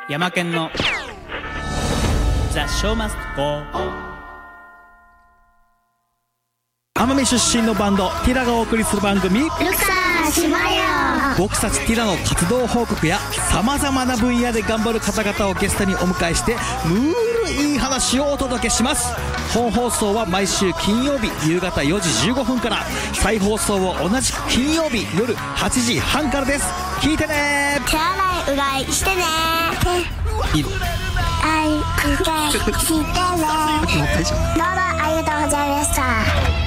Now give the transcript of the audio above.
ヤマケンのザ・ショーマストゴー。奄美出身のバンドティラがお送りする番組ルカしまよ。 僕たちティラの活動報告やさまざまな分野で頑張る方々をゲストにお迎えしてムールいい話をお届けします。本放送は毎週金曜日夕方4時15分から、再放送を同じく金曜日夜8時半からです。聞いてね。 手洗いうがいしてね。 いいのうがいしてね。どうもありがとうございました。